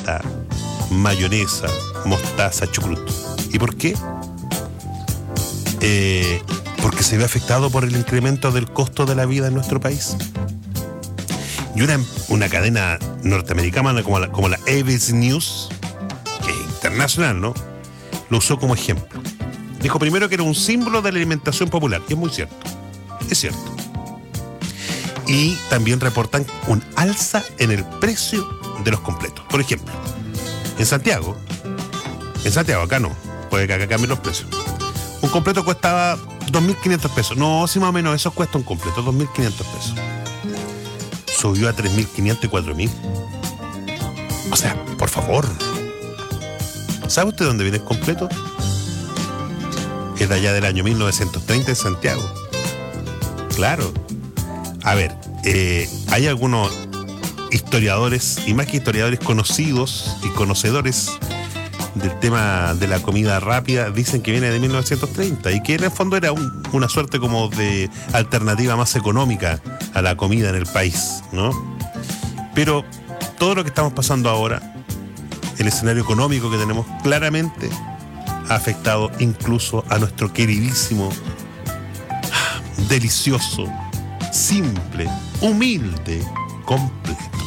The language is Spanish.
palta, mayonesa, mostaza, chucrut. ¿Y por qué? Porque se ve afectado por el incremento del costo de la vida en nuestro país. Y una cadena norteamericana como la ABC News, que es internacional, ¿no?, lo usó como ejemplo. Dijo primero que era un símbolo de la alimentación popular, y es muy cierto. Es cierto. Y también reportan un alza en el precio de los completos. Por ejemplo, en Santiago, acá no, puede que acá cambien los precios. Un completo costaba 2.500 pesos. No, si más o menos eso cuesta un completo, 2.500 pesos. Subió a 3.500 y 4.000. O sea, por favor. ¿Sabe usted dónde viene el completo? Es de allá del año 1930 en Santiago. Claro. A ver, hay algunos historiadores, y más que historiadores, conocidos y conocedores del tema de la comida rápida, dicen que viene de 1930 y que en el fondo era una suerte como de alternativa más económica a la comida en el país, ¿no? Pero todo lo que estamos pasando ahora, el escenario económico que tenemos, claramente ha afectado incluso a nuestro queridísimo, delicioso, simple, humilde completo.